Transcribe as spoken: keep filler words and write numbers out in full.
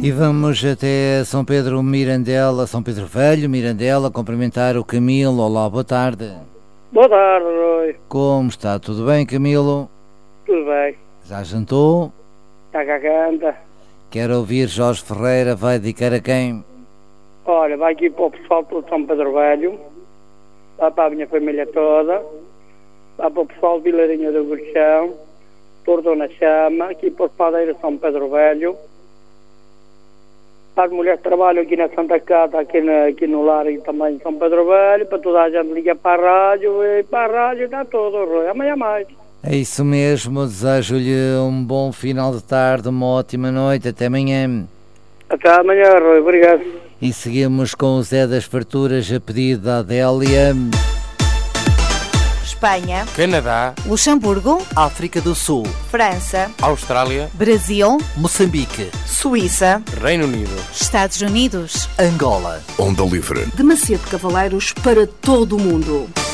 E vamos até São Pedro Mirandela, São Pedro Velho, Mirandela, cumprimentar o Camilo. Olá, boa tarde. Boa tarde, Rui. Como está? Tudo bem, Camilo? Tudo bem. Já jantou? Está cá canta. Quero ouvir Jorge Ferreira, vai dedicar a quem? Olha, vai aqui para o pessoal do São Pedro Velho, vai para a minha família toda, vai para o pessoal de Vilarinha do Gurchão, por Dona Chama, aqui para os padeiros de São Pedro Velho, para as mulheres que trabalham aqui na Santa Casa, aqui, na, aqui no lar e também em São Pedro Velho, para toda a gente liga para a rádio e para a rádio está tudo, Rui. Amanhã mais. É isso mesmo, desejo-lhe um bom final de tarde, uma ótima noite, até amanhã. Até amanhã, Rui, obrigado. E seguimos com o Zé das Farturas a pedido da Adélia. Espanha, Canadá, Luxemburgo, África do Sul, França, Austrália, Brasil, Moçambique, Suíça, Reino Unido, Estados Unidos, Angola. Onda Livre. De Macedo Cavaleiros para todo o mundo.